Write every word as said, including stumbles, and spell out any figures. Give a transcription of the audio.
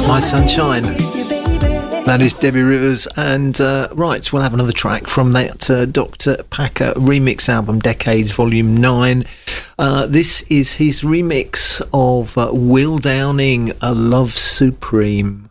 My Sunshine. That is Debbie Rivers, and uh, right, we'll have another track from that uh, Doctor Packer remix album, Decades Volume nine. Uh, this is his remix of uh, Will Downing, A Love Supreme.